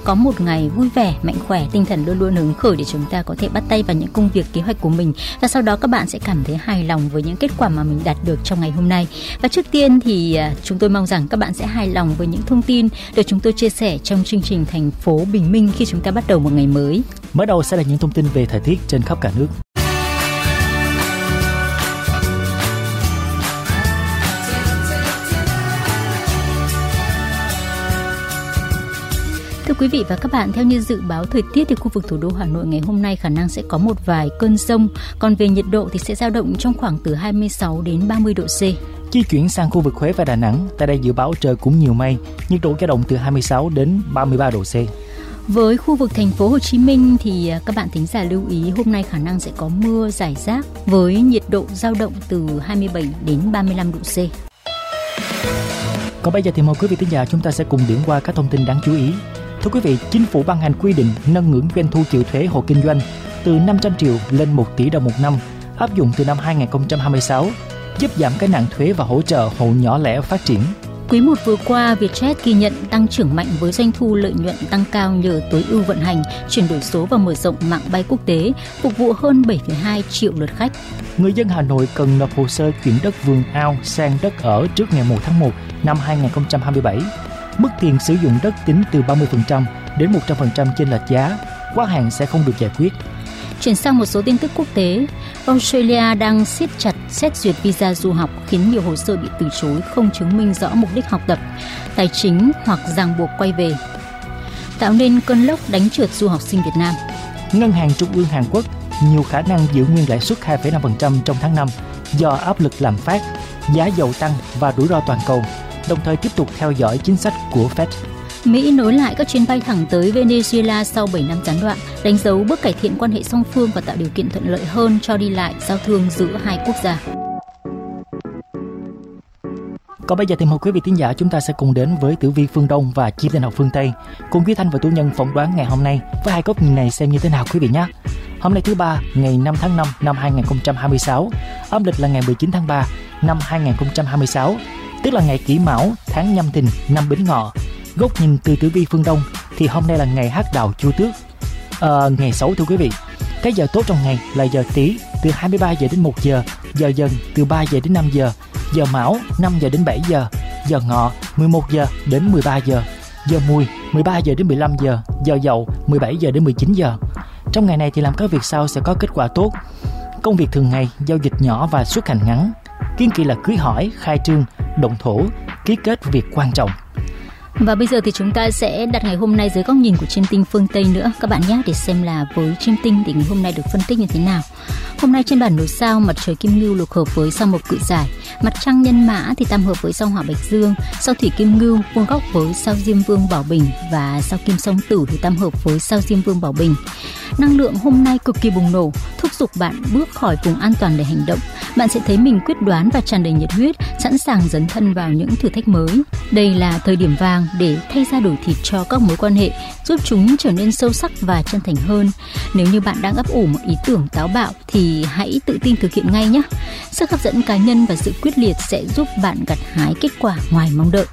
có một ngày vui vẻ, mạnh khỏe, tinh thần luôn luôn hứng khởi để chúng ta có thể bắt tay vào những công việc, kế hoạch của mình. Và sau đó các bạn sẽ cảm thấy hài lòng với những kết quả mà mình đạt được trong ngày hôm nay. Và trước tiên thì chúng tôi mong rằng các bạn sẽ hài lòng với những thông tin được chúng tôi chia sẻ trong chương trình Thành phố Bình Minh khi chúng ta bắt đầu một ngày mới. Mở đầu sẽ là những thông tin về thời tiết trên khắp cả nước. Thưa quý vị và các bạn, theo như dự báo thời tiết thì khu vực thủ đô Hà Nội ngày hôm nay khả năng sẽ có một vài cơn dông, còn về nhiệt độ thì sẽ dao động trong khoảng từ 26 đến 30 độ C. Di chuyển sang khu vực Huế và Đà Nẵng, tại đây dự báo trời cũng nhiều mây, nhiệt độ dao động từ 26 đến 33 độ C. Với khu vực thành phố Hồ Chí Minh thì các bạn thính giả lưu ý hôm nay khả năng sẽ có mưa rải rác với nhiệt độ dao động từ 27 đến 35 độ C. Còn bây giờ thì mời quý vị thính giả chúng ta sẽ cùng điểm qua các thông tin đáng chú ý. Thưa quý vị, Chính phủ ban hành quy định nâng ngưỡng doanh thu chịu thuế hộ kinh doanh từ 500 triệu lên 1 tỷ đồng một năm, áp dụng từ năm 2026, giúp giảm gánh nặng thuế và hỗ trợ hộ nhỏ lẻ phát triển. Quý 1 vừa qua, Vietjet ghi nhận tăng trưởng mạnh với doanh thu lợi nhuận tăng cao nhờ tối ưu vận hành, chuyển đổi số và mở rộng mạng bay quốc tế, phục vụ hơn 7,2 triệu lượt khách. Người dân Hà Nội cần nộp hồ sơ chuyển đất vườn ao sang đất ở trước ngày 1 tháng 1 năm 2027. Mức tiền sử dụng đất tính từ 30% đến 100% chênh lệch giá, quá hạn sẽ không được giải quyết. Chuyển sang một số tin tức quốc tế, Australia đang siết chặt xét duyệt visa du học khiến nhiều hồ sơ bị từ chối không chứng minh rõ mục đích học tập, tài chính hoặc ràng buộc quay về, tạo nên cơn lốc đánh trượt du học sinh Việt Nam. Ngân hàng Trung ương Hàn Quốc nhiều khả năng giữ nguyên lãi suất 2,5% trong tháng 5 do áp lực lạm phát, giá dầu tăng và rủi ro toàn cầu, đồng thời tiếp tục theo dõi chính sách của Fed. Mỹ nối lại các chuyến bay thẳng tới Venezuela sau 7 năm gián đoạn, đánh dấu bước cải thiện quan hệ song phương và tạo điều kiện thuận lợi hơn cho đi lại giao thương giữa hai quốc gia. Còn bây giờ thì mời quý vị thính giả chúng ta sẽ cùng đến với Tử Vi phương Đông và Chim Tinh học phương Tây, cùng Duy Thanh và Tú Nhân phỏng đoán ngày hôm nay với hai góc nhìn này xem như thế nào quý vị nhé. Hôm nay thứ ba, ngày 5 tháng 5 năm 2026, âm lịch là ngày 19 tháng 3 năm 2026, tức là ngày Kỷ Mão, tháng Nhâm Thìn, năm Bính Ngọ. Góc nhìn từ Tử Vi phương Đông thì hôm nay là ngày Hắc Đạo Chu Tước. Ngày xấu thưa quý vị. Cái giờ tốt trong ngày là giờ Tý từ 23 giờ đến 1 giờ, giờ Dần từ 3 giờ đến 5 giờ, giờ Mão 5 giờ đến 7 giờ, giờ Ngọ 11 giờ đến 13 giờ, giờ Mùi 13 giờ đến 15 giờ, giờ Dậu 17 giờ đến 19 giờ. Trong ngày này thì làm các việc sau sẽ có kết quả tốt. Công việc thường ngày, giao dịch nhỏ và xuất hành ngắn. Kiêng kỵ là cưới hỏi, khai trương, động thổ, ký kết việc quan trọng. Và bây giờ thì chúng ta sẽ đặt ngày hôm nay dưới góc nhìn của Chim Tinh phương Tây nữa các bạn nhé, để xem là với Chim Tinh thì ngày hôm nay được phân tích như thế nào. Hôm nay trên bản đồ sao, mặt trời Kim Ngưu lục hợp với sao Mộc Cự Giải, mặt trăng Nhân Mã thì tam hợp với sao Hỏa Bạch Dương, sao Thủy Kim Ngưu vuông góc với sao Diêm Vương Bảo Bình và sao Kim Song Tử thì tam hợp với sao Diêm Vương Bảo Bình. Năng lượng hôm nay cực kỳ bùng nổ, thúc giục bạn bước khỏi vùng an toàn để hành động. Bạn sẽ thấy mình quyết đoán và tràn đầy nhiệt huyết, sẵn sàng dấn thân vào những thử thách mới. Đây là thời điểm vàng để thay da đổi thịt cho các mối quan hệ, giúp chúng trở nên sâu sắc và chân thành hơn. Nếu như bạn đang ấp ủ một ý tưởng táo bạo thì hãy tự tin thực hiện ngay nhé. Sức hấp dẫn cá nhân và sự quyết liệt sẽ giúp bạn gặt hái kết quả ngoài mong đợi.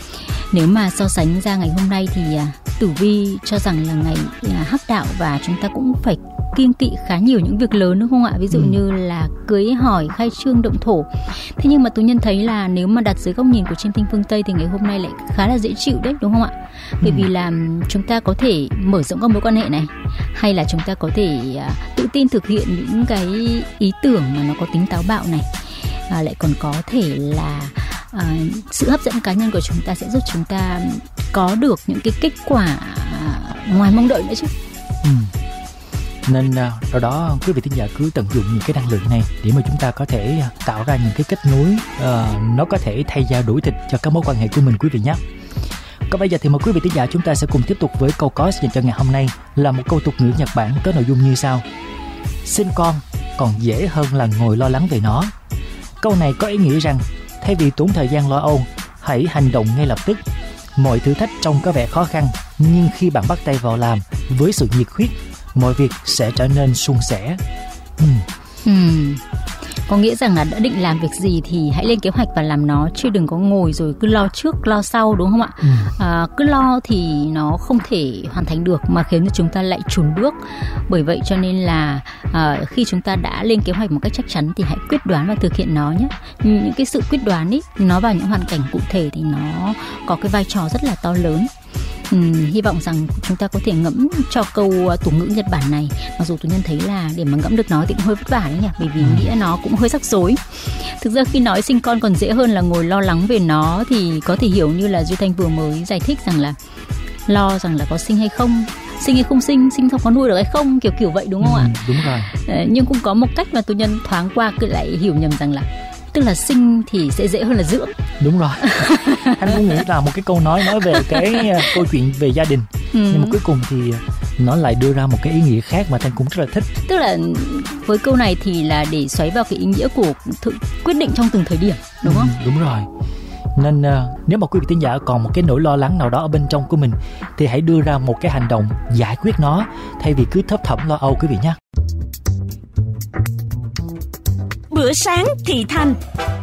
Nếu mà so sánh ra ngày hôm nay thì Tử Vi cho rằng là ngày Hắc Đạo và chúng ta cũng phải kiêng kỵ khá nhiều những việc lớn đúng không ạ? Ví dụ như là cưới hỏi, khai trương, động thổ. Thế nhưng mà Tú Nhân thấy là nếu mà đặt dưới góc nhìn của Chim Tinh phương Tây thì ngày hôm nay lại khá là dễ chịu đấy đúng không ạ? Bởi vì là chúng ta có thể mở rộng các mối quan hệ này, hay là chúng ta có thể tự tin thực hiện những cái ý tưởng mà nó có tính táo bạo này, lại còn có thể là sự hấp dẫn cá nhân của chúng ta sẽ giúp chúng ta có được những cái kết quả ngoài mong đợi nữa chứ. Nên do đó quý vị thính giả cứ tận dụng những cái năng lượng này để mà chúng ta có thể tạo ra những cái kết nối nó có thể thay da đổi thịt cho các mối quan hệ của mình quý vị nhé. Còn bây giờ thì mời quý vị thính giả chúng ta sẽ cùng tiếp tục với câu có dành cho ngày hôm nay, là một câu tục ngữ Nhật Bản có nội dung như sau: sinh con còn dễ hơn là ngồi lo lắng về nó. Câu này có ý nghĩa rằng thay vì tốn thời gian lo âu, hãy hành động ngay lập tức. Mọi thử thách trông có vẻ khó khăn, nhưng khi bạn bắt tay vào làm với sự nhiệt huyết, mọi việc sẽ trở nên suôn sẻ. Có nghĩa rằng là đã định làm việc gì thì hãy lên kế hoạch và làm nó, chứ đừng có ngồi rồi cứ lo trước lo sau, đúng không ạ? Cứ lo thì nó không thể hoàn thành được mà khiến cho chúng ta lại chùn bước. Bởi vậy cho nên là khi chúng ta đã lên kế hoạch một cách chắc chắn thì hãy quyết đoán và thực hiện nó nhé. Những cái sự quyết đoán ý, nó vào những hoàn cảnh cụ thể thì nó có cái vai trò rất là to lớn. Hy vọng rằng chúng ta có thể ngẫm cho câu tục ngữ Nhật Bản này. Mặc dù tôi nhân thấy là để mà ngẫm được nó thì cũng hơi vất vả đấy nhỉ, bởi vì nghĩa nó cũng hơi rắc rối. Thực ra khi nói sinh con còn dễ hơn là ngồi lo lắng về nó, thì có thể hiểu như là Duy Thanh vừa mới giải thích rằng là lo rằng là có sinh hay không, sinh hay không sinh xong có nuôi được hay không, kiểu vậy, đúng không ạ? Đúng rồi. Nhưng cũng có một cách mà tôi nhân thoáng qua cứ lại hiểu nhầm rằng là tức là sinh thì sẽ dễ hơn là dưỡng. Đúng rồi. Anh cũng nghĩ là một cái câu nói về cái câu chuyện về gia đình, nhưng mà cuối cùng thì nó lại đưa ra một cái ý nghĩa khác mà Thanh cũng rất là thích. Tức là với câu này thì là để xoáy vào cái ý nghĩa của quyết định trong từng thời điểm, đúng không? Đúng rồi. Nên nếu mà quý vị thính giả còn một cái nỗi lo lắng nào đó ở bên trong của mình thì hãy đưa ra một cái hành động giải quyết nó, thay vì cứ thấp thỏm lo âu quý vị nhé. Bữa sáng thị thành.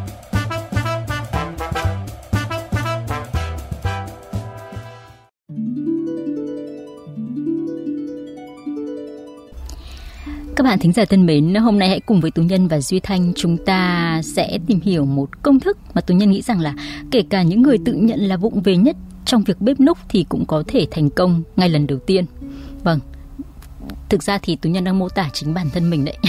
Các bạn thính giả thân mến, hôm nay hãy cùng với Tú Nhân và Duy Thanh chúng ta sẽ tìm hiểu một công thức mà Tú Nhân nghĩ rằng là kể cả những người tự nhận là vụng về nhất trong việc bếp núc thì cũng có thể thành công ngay lần đầu tiên. Vâng, thực ra thì Tú Nhân đang mô tả chính bản thân mình đấy.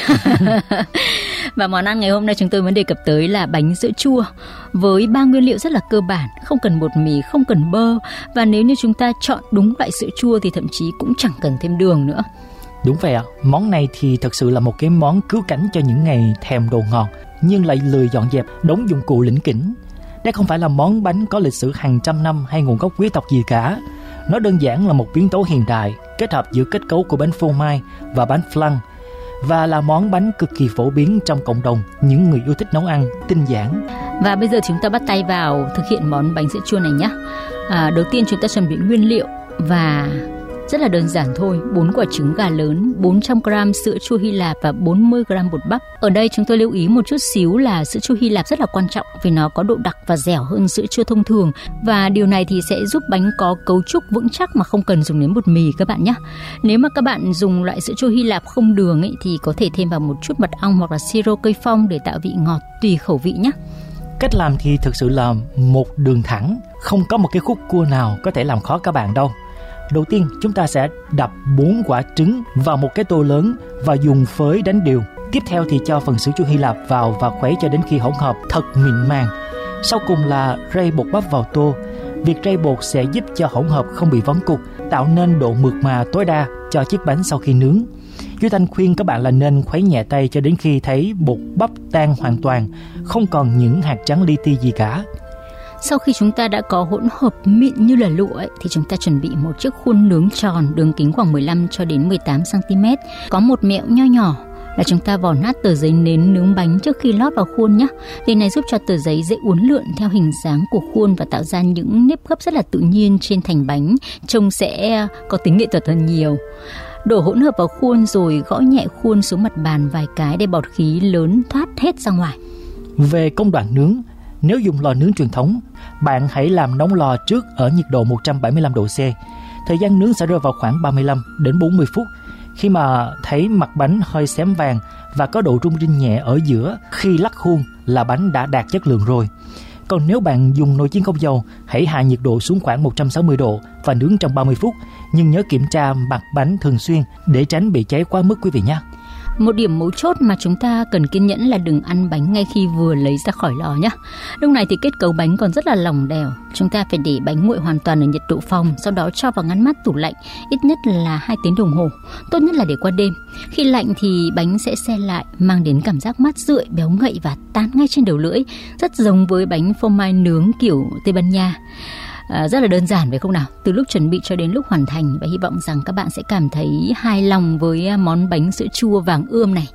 Và món ăn ngày hôm nay chúng tôi muốn đề cập tới là bánh sữa chua với 3 nguyên liệu rất là cơ bản, không cần bột mì, không cần bơ, và nếu như chúng ta chọn đúng loại sữa chua thì thậm chí cũng chẳng cần thêm đường nữa. Đúng vậy ạ. Món này thì thật sự là một cái món cứu cánh cho những ngày thèm đồ ngọt nhưng lại lười dọn dẹp đống dụng cụ lỉnh kỉnh. Đây không phải là món bánh có lịch sử hàng trăm năm hay nguồn gốc quý tộc gì cả. Nó đơn giản là một biến tấu hiện đại kết hợp giữa kết cấu của bánh phô mai và bánh flan, và là món bánh cực kỳ phổ biến trong cộng đồng những người yêu thích nấu ăn tinh giản. Và bây giờ chúng ta bắt tay vào thực hiện món bánh sữa chua này nhé. Đầu tiên chúng ta chuẩn bị nguyên liệu và rất là đơn giản thôi, 4 quả trứng gà lớn, 400g sữa chua Hy Lạp và 40g bột bắp. Ở đây chúng tôi lưu ý một chút xíu là sữa chua Hy Lạp rất là quan trọng vì nó có độ đặc và dẻo hơn sữa chua thông thường, và điều này thì sẽ giúp bánh có cấu trúc vững chắc mà không cần dùng đến bột mì các bạn nhé. Nếu mà các bạn dùng loại sữa chua Hy Lạp không đường ấy, thì có thể thêm vào một chút mật ong hoặc là siro cây phong để tạo vị ngọt tùy khẩu vị nhé. Cách làm thì thực sự là một đường thẳng, không có một cái khúc cua nào có thể làm khó các bạn đâu. Đầu tiên chúng ta sẽ đập 4 quả trứng vào một cái tô lớn và dùng phới đánh đều. Tiếp theo thì cho phần sữa chua Hy Lạp vào và khuấy cho đến khi hỗn hợp thật mịn màng. Sau cùng là rây bột bắp vào tô. Việc rây bột sẽ giúp cho hỗn hợp không bị vón cục, tạo nên độ mượt mà tối đa cho chiếc bánh sau khi nướng. Duy Thanh khuyên các bạn là nên khuấy nhẹ tay cho đến khi thấy bột bắp tan hoàn toàn, không còn những hạt trắng li ti gì cả. Sau khi chúng ta đã có hỗn hợp mịn như là lụa ấy, thì chúng ta chuẩn bị một chiếc khuôn nướng tròn đường kính khoảng 15 cho đến 18 cm. Có một mẹo nho nhỏ là chúng ta vò nát tờ giấy nến nướng bánh trước khi lót vào khuôn nhé. Điều này giúp cho tờ giấy dễ uốn lượn theo hình dáng của khuôn và tạo ra những nếp gấp rất là tự nhiên trên thành bánh, trông sẽ có tính nghệ thuật hơn nhiều. Đổ hỗn hợp vào khuôn rồi gõ nhẹ khuôn xuống mặt bàn vài cái để bọt khí lớn thoát hết ra ngoài. Về công đoạn nướng, nếu dùng lò nướng truyền thống, bạn hãy làm nóng lò trước ở nhiệt độ 175 độ C. Thời gian nướng sẽ rơi vào khoảng 35 đến 40 phút. Khi mà thấy mặt bánh hơi xém vàng và có độ rung rinh nhẹ ở giữa khi lắc khuôn là bánh đã đạt chất lượng rồi. Còn nếu bạn dùng nồi chiên không dầu, hãy hạ nhiệt độ xuống khoảng 160 độ và nướng trong 30 phút. Nhưng nhớ kiểm tra mặt bánh thường xuyên để tránh bị cháy quá mức quý vị nhé. Một điểm mấu chốt mà chúng ta cần kiên nhẫn là đừng ăn bánh ngay khi vừa lấy ra khỏi lò nhé. Lúc này thì kết cấu bánh còn rất là lỏng đèo. Chúng ta phải để bánh nguội hoàn toàn ở nhiệt độ phòng, sau đó cho vào ngăn mát tủ lạnh ít nhất là 2 tiếng đồng hồ. Tốt nhất là để qua đêm. Khi lạnh thì bánh sẽ se lại, mang đến cảm giác mát rượi, béo ngậy và tan ngay trên đầu lưỡi, rất giống với bánh phô mai nướng kiểu Tây Ban Nha. Rất là đơn giản phải không nào? Từ lúc chuẩn bị cho đến lúc hoàn thành, và hy vọng rằng các bạn sẽ cảm thấy hài lòng với món bánh sữa chua vàng ươm này.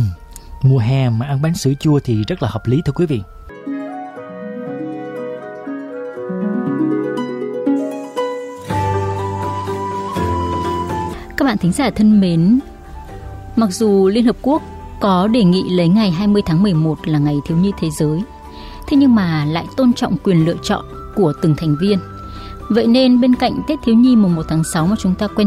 Mùa hè mà ăn bánh sữa chua thì rất là hợp lý thưa quý vị. Các bạn thính giả thân mến, mặc dù Liên Hợp Quốc có đề nghị lấy ngày 20 tháng 11 là ngày thiếu nhi thế giới. Thế nhưng mà lại tôn trọng quyền lựa chọn của từng thành viên. Vậy nên bên cạnh Tết thiếu nhi mùng 1 tháng 6 mà chúng ta quen